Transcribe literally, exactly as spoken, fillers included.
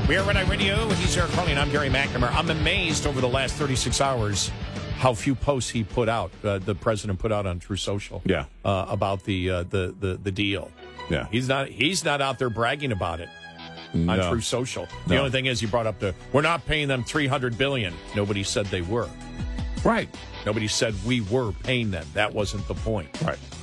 We are Red Eye Radio. He's Eric Carly, and I'm Gary McNamara. I'm amazed over the last thirty-six hours how few posts he put out, uh, the president put out on True Social yeah. uh, about the, uh, the the the deal. Yeah. He's not he's not out there bragging about it no. on True Social. The no. only thing is he brought up the, we're not paying them three hundred billion dollars. Nobody said they were. Right. Nobody said we were paying them. That wasn't the point. Right.